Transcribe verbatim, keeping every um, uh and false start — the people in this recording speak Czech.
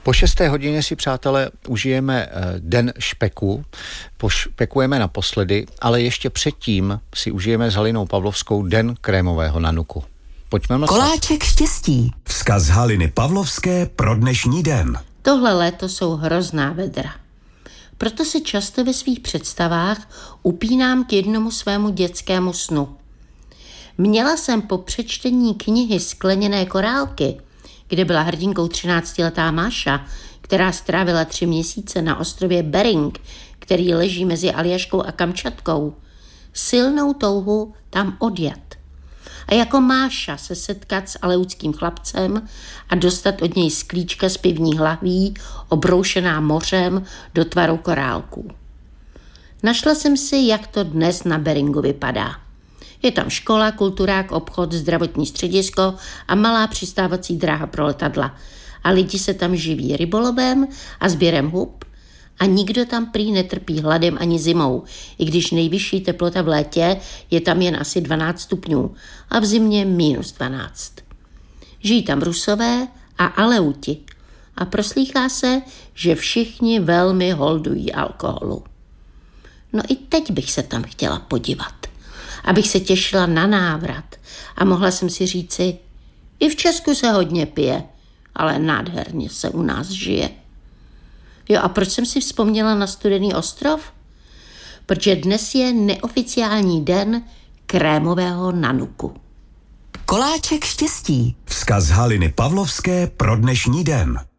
Po šesté hodině si, přátelé, užijeme den špeku, pošpekujeme naposledy, ale ještě předtím si užijeme s Halinou Pavlovskou den krémového nanuku. Pojďme mlsat. Koláček štěstí. Vzkaz Haliny Pavlovské pro dnešní den. Tohle léto jsou hrozná vedra. Proto se často ve svých představách upínám k jednomu svému dětskému snu. Měla jsem po přečtení knihy Skleněné korálky, kde byla hrdinkou třináctiletá Máša, která strávila tři měsíce na ostrově Bering, který leží mezi Aljaškou a Kamčatkou, silnou touhu tam odjet. A jako Máša se setkat s aleutským chlapcem a dostat od něj sklíčka z pivních lahví, obroušená mořem do tvaru korálků. Našla jsem si, jak to dnes na Beringu vypadá. Je tam škola, kulturák, obchod, zdravotní středisko a malá přistávací dráha pro letadla. A lidi se tam živí rybolovem a sběrem hub a nikdo tam prý netrpí hladem ani zimou, i když nejvyšší teplota v létě je tam jen asi dvanáct stupňů a v zimě minus dvanáct. Žijí tam Rusové a Aleuti a proslýchá se, že všichni velmi holdují alkoholu. No i teď bych se tam chtěla podívat, abych se těšila na návrat a mohla jsem si říci, i v Česku se hodně pije, ale nádherně se u nás žije. Jo, a proč jsem si vzpomněla na Studený ostrov? Protože dnes je neoficiální den krémového nanuku. Koláček štěstí. Vzkaz Haliny Pavlovské pro dnešní den.